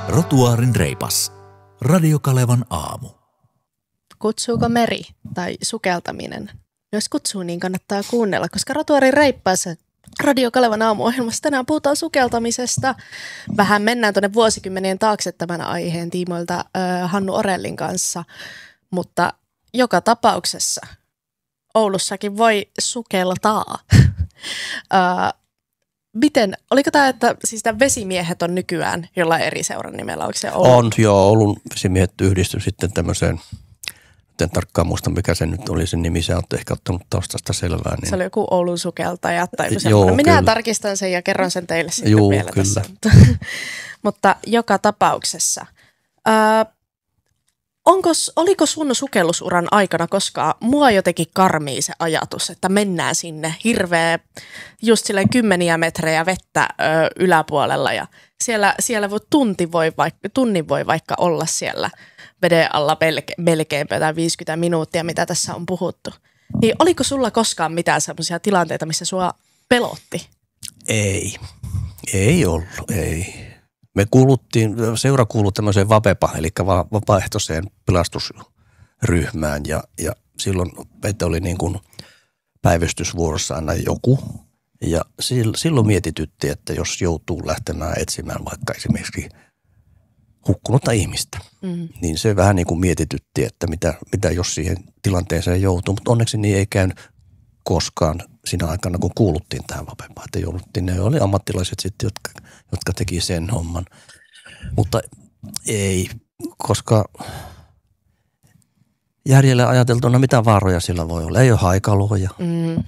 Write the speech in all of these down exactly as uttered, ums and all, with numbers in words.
Rotuaarin reipas. Radio Kalevan aamu. Kutsuuko meri tai sukeltaminen? Jos kutsuu, niin kannattaa kuunnella, koska Rotuaarin reippaassa Radio Kalevan aamuohjelmassa tänään puhutaan sukeltamisesta. Vähän mennään tuonne vuosikymmenien taakse tämän aiheen tiimoilta äh, Hannu Orellin kanssa, mutta joka tapauksessa Oulussakin voi sukeltaa. äh, Miten, oliko tämä, että siis tämä vesimiehet on nykyään jollain eri seuran nimellä, onko se Oulun? On, joo, Oulun vesimiehet yhdistyi sitten tämmöiseen, en tarkkaan muista mikä se nyt oli se nimi, sä oot ehkä ottanut taustasta selvää. Niin... Se oli joku Oulun sukeltaja tai joku joo, semmoinen. Minä kyllä. tarkistan sen ja kerron sen teille sitten Juu, vielä kyllä. tässä. Mutta joka tapauksessa. Öö, onko, oliko sun sukellusuran aikana koskaan, mua jotenkin karmii se ajatus, että mennään sinne hirveä, just silleen kymmeniä metrejä vettä ö, yläpuolella ja siellä, siellä voi, tunti voi vaikka, tunnin voi vaikka olla siellä veden alla melke, melkeinpä tai viisikymmentä minuuttia, mitä tässä on puhuttu. Niin oliko sulla koskaan mitään sellaisia tilanteita, missä sua pelotti? Ei, ei ollut, ei. Me kuuluttiin, seura kuului tämmöiseen VAPEPA, eli vapaaehtoiseen pelastusryhmään ja, ja silloin meitä oli niin kuin päivystysvuorossa aina joku. Ja silloin mietitytti, että jos joutuu lähtemään etsimään vaikka esimerkiksi hukkunutta ihmistä, mm. niin se vähän niin kuin mietitytti, että mitä, mitä jos siihen tilanteeseen joutuu. Mutta onneksi niin ei käynyt koskaan siinä aikana, kun kuuluttiin tähän VAPEPaan. Että jouduttiin, ne oli ammattilaiset sitten, jotka, jotka teki sen homman. Mutta ei, koska järjellä ajateltuna mitä vaaroja sillä voi olla. Ei ole haikaloja. Mm.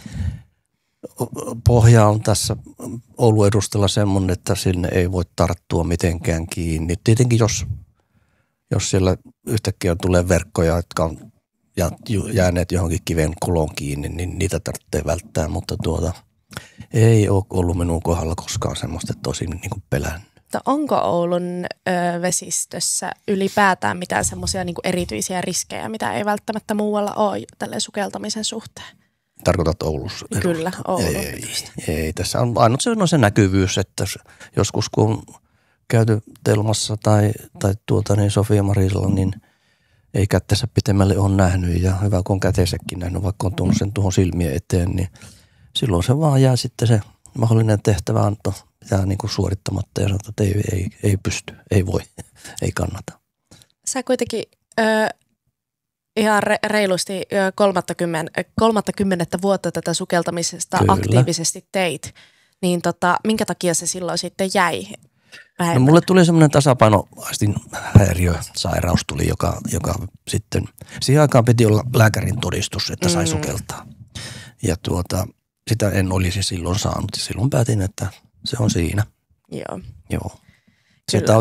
Pohja on tässä Oulun edustalla semmoinen, että sinne ei voi tarttua mitenkään kiinni. Tietenkin jos, jos siellä yhtäkkiä tulee verkkoja, jotka on ja jääneet johonkin kiven kulon kiinni, niin niitä tarvitsee välttää, mutta tuota, ei ole ollut minun kohdalla koskaan semmoista, että olisin niin kuin pelännyt. Onko Oulun ö, vesistössä ylipäätään mitään semmoisia niin kuin erityisiä riskejä, mitä ei välttämättä muualla ole tälleen sukeltamisen suhteen? Tarkoitat Oulussa? Kyllä, Oulun. Ei, ei, tässä on ainut se on se näkyvyys, että joskus kun on käyty Telmassa tai, tai tuota niin Sofia Marisalla, niin ei kätensä pitemmälle ole nähnyt ja hyvä kun on käteisäkin nähnyt, vaikka on tullut sen tuohon silmien eteen, niin silloin se vaan jää sitten se mahdollinen tehtäväanto jää niin kuin suorittamatta ja sanotaan, että ei, ei, ei pysty, ei voi, ei kannata. Sä kuitenkin ö, ihan re, reilusti kolmattakymmenettä vuotta tätä sukeltamisesta Kyllä. aktiivisesti teit, niin tota, minkä takia se silloin sitten jäi? No mulle tuli semmoinen tasapainoaistin häiriösairaus tuli, joka, joka sitten, siihen aikaan piti olla lääkärin todistus, että sai mm. sukeltaa. Ja tuota, sitä en olisi silloin saanut ja silloin päätin, että se on siinä. Joo. Joo. Kyllä. Se